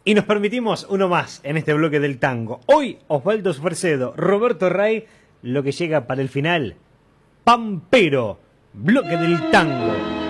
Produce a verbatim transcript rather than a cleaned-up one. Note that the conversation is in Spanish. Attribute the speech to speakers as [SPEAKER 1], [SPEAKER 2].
[SPEAKER 1] Y nos permitimos uno más en este bloque del tango. Hoy Osvaldo Fresedo, Roberto Ray, lo que llega para el final, Pampero, bloque del tango.